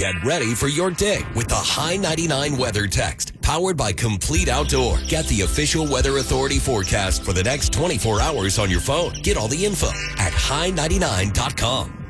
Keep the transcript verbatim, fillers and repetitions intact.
Get ready for your day with the High ninety-nine Weather Text, powered by Complete Outdoor. Get the official Weather Authority forecast for the next twenty-four hours on your phone. Get all the info at high ninety-nine dot com.